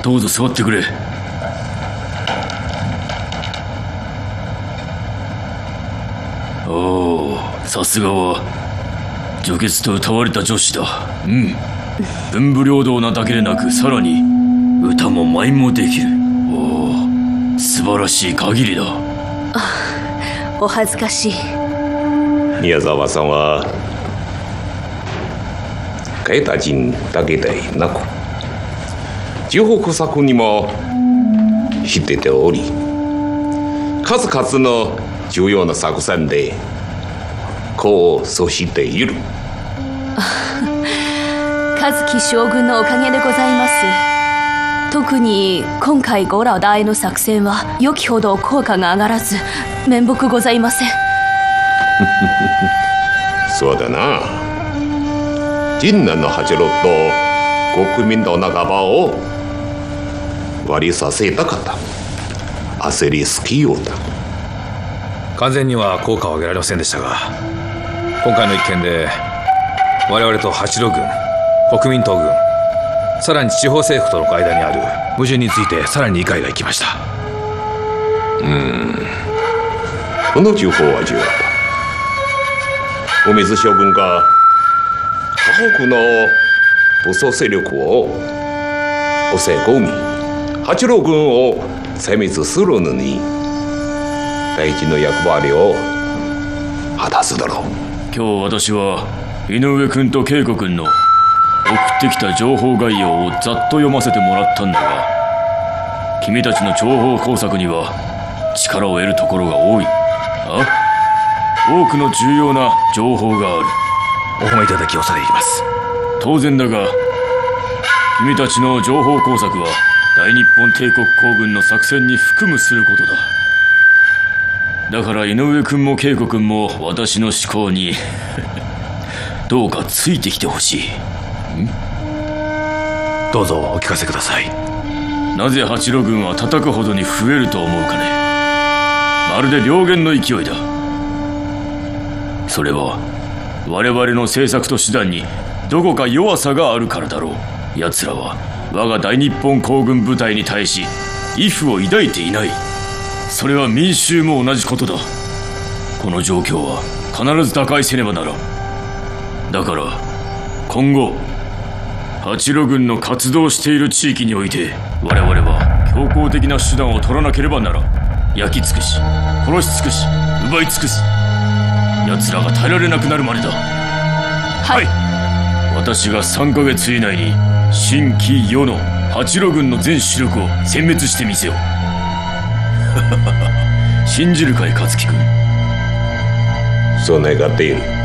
どうぞ座ってくれ。おお、さすがは女傑と歌われた女子だ。文武両道なだけでなく、さらに歌も舞もできる。おお、素晴らしい限りだ。 お恥ずかしい。 宮沢さんは替えた人だけでなく、地方工作にも知ってており、数々の重要な作戦で功を奏している。 和樹将軍のおかげでございます。特に今回五老大の作戦は良きほど効果が上がらず、面目ございません。 そうだな。陣内の八郎と国民の仲間を割りさせたかった。焦りすきようだ。 完全には効果を上げられませんでしたが、今回の一件で我々と八郎軍、国民党軍、さらに地方政府との間にある矛盾についてさらに理解がいきました。 この情報は重要だ。お水将軍が他国の武装勢力を抑え込み、八郎軍を殲滅するのに大事な役割を果たすだろう。 今日私は井上君と恵子君の送ってきた情報概要をざっと読ませてもらったんだが、君たちの諜報工作には力を得るところが多い。多くの重要な情報がある。 お褒めいただき恐れ入ります。 当然だが、君たちの情報工作は大日本帝国皇軍の作戦に含むすることだ。だから井上君も恵子君も私の思考にどうかついてきてほしい。 どうぞお聞かせください。 なぜ八郎軍は叩くほどに増えると思うかね。まるで燎原の勢いだ。それは我々の政策と手段にどこか弱さがあるからだろう。奴らは我が大日本皇軍部隊に対し畏怖を抱いていない。それは民衆も同じことだ。この状況は必ず打開せねばならん。だから今後八郎軍の活動している地域において我々は強硬的な手段を取らなければならん。焼き尽くし、殺し尽くし、奪い尽くす。奴らが耐えられなくなるまでだ。 はい。 私が3ヶ月以内に新規世の八郎軍の全主力を殲滅してみせよう。信じるかい、勝木君。 そう願っている。